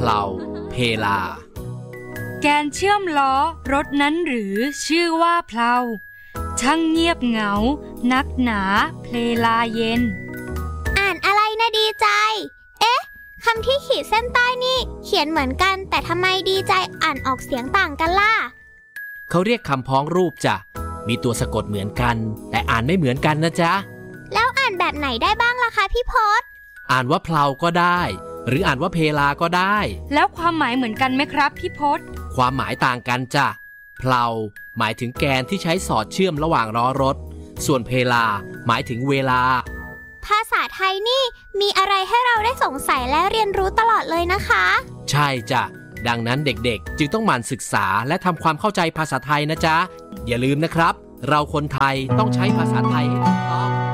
ลาเพลาแกนเชื่อมล้อรถนั้นหรือชื่อว่าเพลาช่างเงียบเหงานักหนาเพลาเย็นอ่านอะไรนะดีใจเอ๊ะคำที่ขีดเส้นใต้นี่เขียนเหมือนกันแต่ทำไมดีใจอ่านออกเสียงต่างกันล่ะเขาเรียกคำพ้องรูปจ้ะมีตัวสะกดเหมือนกันแต่อ่านไม่เหมือนกันนะจ๊ะแล้วอ่านแบบไหนได้บ้างล่ะคะพี่พศอ่านว่าเพลาก็ได้หรืออ่านว่าเพลาก็ได้แล้วความหมายเหมือนกันไหมครับพี่พศความหมายต่างกันจ้ะเพลาหมายถึงแกนที่ใช้สอดเชื่อมระหว่างล้อรถส่วนเพลาหมายถึงเวลาภาษาไทยนี่มีอะไรให้เราได้สงสัยและเรียนรู้ตลอดเลยนะคะใช่จ้ะดังนั้นเด็กๆจึงต้องหมั่นศึกษาและทำความเข้าใจภาษาไทยนะจ๊ะอย่าลืมนะครับเราคนไทยต้องใช้ภาษาไทยให้ถูกต้อง